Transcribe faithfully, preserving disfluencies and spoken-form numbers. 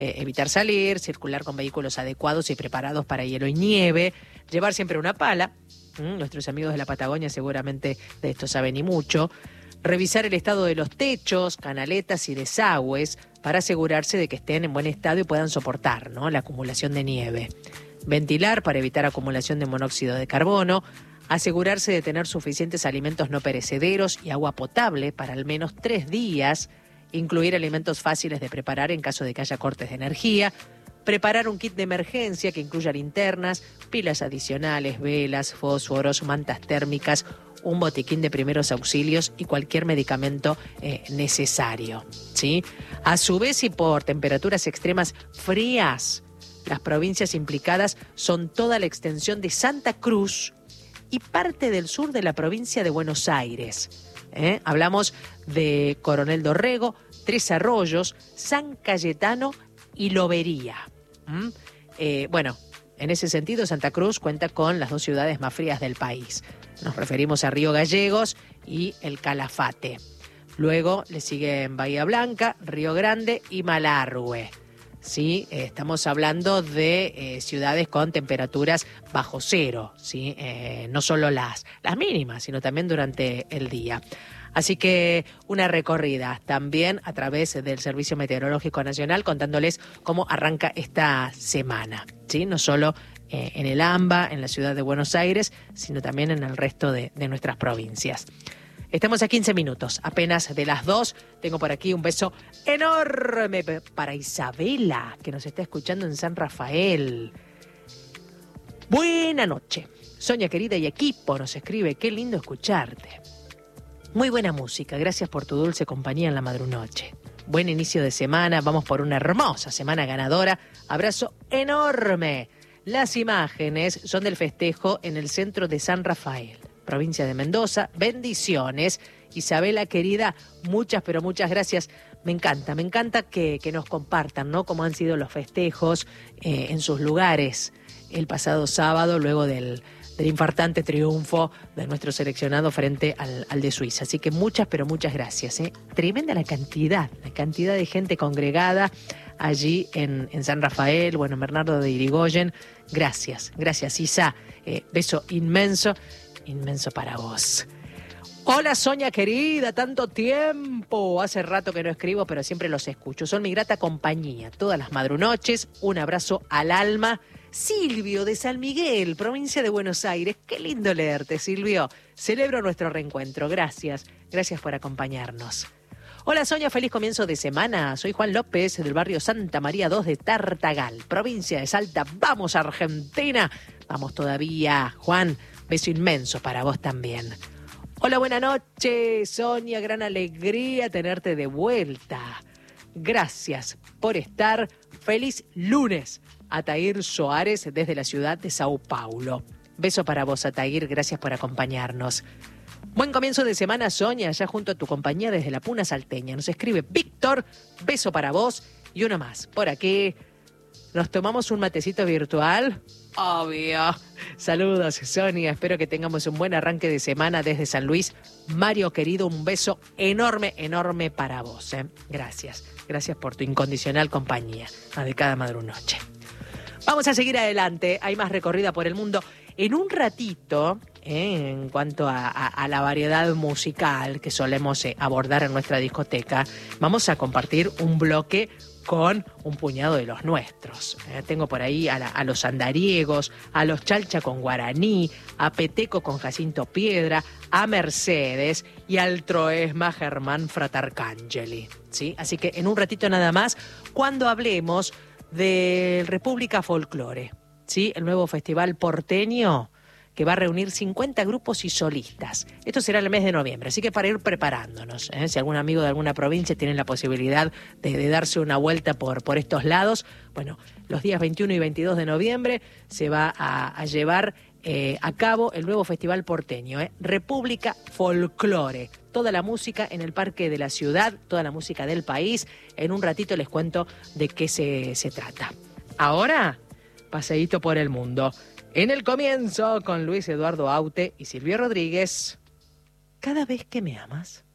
Eh, evitar salir, circular con vehículos adecuados y preparados para hielo y nieve, llevar siempre una pala. ¿Mm? Nuestros amigos de la Patagonia seguramente de esto saben y mucho. Revisar el estado de los techos, canaletas y desagües para asegurarse de que estén en buen estado y puedan soportar, ¿no?, la acumulación de nieve. Ventilar para evitar acumulación de monóxido de carbono. Asegurarse de tener suficientes alimentos no perecederos y agua potable para al menos tres días. Incluir alimentos fáciles de preparar en caso de que haya cortes de energía. Preparar un kit de emergencia que incluya linternas, pilas adicionales, velas, fósforos, mantas térmicas, un botiquín de primeros auxilios y cualquier medicamento eh, necesario, ¿sí? A su vez, y por temperaturas extremas frías, las provincias implicadas son toda la extensión de Santa Cruz y parte del sur de la provincia de Buenos Aires. ¿Eh? Hablamos de Coronel Dorrego, Tres Arroyos, San Cayetano y Lobería. ¿Mm? Eh, bueno, en ese sentido Santa Cruz cuenta con las dos ciudades más frías del país. Nos referimos a Río Gallegos y el Calafate. Luego le siguen Bahía Blanca, Río Grande y Malargüe. Sí, eh, estamos hablando de eh, ciudades con temperaturas bajo cero, ¿sí? Eh, no solo las, las mínimas, sino también durante el día. Así que una recorrida también a través del Servicio Meteorológico Nacional contándoles cómo arranca esta semana, ¿sí? No solo eh, en el AMBA, en la ciudad de Buenos Aires, sino también en el resto de, de nuestras provincias. Estamos a quince minutos, apenas de las dos. Tengo por aquí un beso enorme para Isabela, que nos está escuchando en San Rafael. Buena noche. Sonia querida y equipo nos escribe, qué lindo escucharte. Muy buena música, gracias por tu dulce compañía en la madrunoche. Buen inicio de semana, vamos por una hermosa semana ganadora. Abrazo enorme. Las imágenes son del festejo en el centro de San Rafael, provincia de Mendoza. Bendiciones. Isabela querida, muchas pero muchas gracias. Me encanta, me encanta que, que nos compartan, ¿no?, cómo han sido los festejos eh, en sus lugares el pasado sábado, luego del, del infartante triunfo de nuestro seleccionado frente al, al de Suiza. Así que muchas pero muchas gracias, ¿eh? Tremenda la cantidad, la cantidad de gente congregada allí en, en San Rafael, bueno, Bernardo de Irigoyen. Gracias, gracias Isa. Eh, beso inmenso. Inmenso para vos. Hola Sonia querida, tanto tiempo. Hace rato que no escribo, pero siempre los escucho. Son mi grata compañía todas las madrunoches. Un abrazo al alma. Silvio de San Miguel, provincia de Buenos Aires. Qué lindo leerte, Silvio. Celebro nuestro reencuentro. Gracias. Gracias por acompañarnos. Hola Sonia, feliz comienzo de semana. Soy Juan López del barrio Santa María dos de Tartagal, provincia de Salta. ¡Vamos Argentina! Vamos todavía, Juan. Beso inmenso para vos también. Hola, buena noche, Sonia. Gran alegría tenerte de vuelta. Gracias por estar. Feliz lunes. Atair Soares desde la ciudad de Sao Paulo. Beso para vos, Atair. Gracias por acompañarnos. Buen comienzo de semana, Sonia, ya junto a tu compañía desde la Puna Salteña. Nos escribe Víctor. Beso para vos. Y uno más. Por aquí. ¿Nos tomamos un matecito virtual? Obvio. Saludos, Sonia. Espero que tengamos un buen arranque de semana desde San Luis. Mario, querido, un beso enorme, enorme para vos, ¿eh? Gracias. Gracias por tu incondicional compañía, la de cada madrunoche. Vamos a seguir adelante. Hay más recorrida por el mundo. En un ratito, ¿eh?, en cuanto a, a, a la variedad musical que solemos eh, abordar en nuestra discoteca, vamos a compartir un bloque con un puñado de los nuestros. Eh, tengo por ahí a, la, a los andariegos, a los chalcha con guaraní, a Peteco con Jacinto Piedra, a Mercedes y al Troesma Germán Fratarcangeli, ¿sí? Así que en un ratito nada más, cuando hablemos de República Folklore, ¿sí?, el nuevo festival porteño que va a reunir cincuenta grupos y solistas. Esto será el mes de noviembre, así que para ir preparándonos, ¿eh? Si algún amigo de alguna provincia tiene la posibilidad de, de darse una vuelta por, por estos lados, bueno, los días veintiuno y veintidós de noviembre se va a, a llevar eh, a cabo el nuevo festival porteño, ¿eh? República Folklore. Toda la música en el Parque de la Ciudad, toda la música del país. En un ratito les cuento de qué se, se trata. Ahora, paseíto por el mundo. En el comienzo, con Luis Eduardo Aute y Silvio Rodríguez. Cada vez que me amas.